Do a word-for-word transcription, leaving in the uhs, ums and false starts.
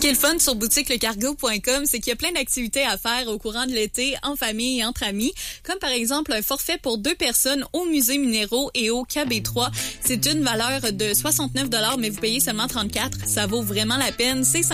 qui est le fun sur boutique le cargo point com, c'est qu'il y a plein d'activités à faire au courant de l'été, en famille et entre amis, comme par exemple un forfait pour deux personnes au musée Minéraux et au K B trois. C'est une valeur de soixante-neuf dollars, mais vous payez seulement trente-quatre. Ça vaut vraiment la peine. C'est